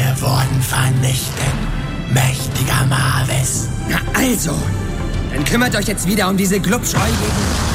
wurden vernichtet, mächtiger Marvis. Na also, dann kümmert euch jetzt wieder um diese glubschäugigen...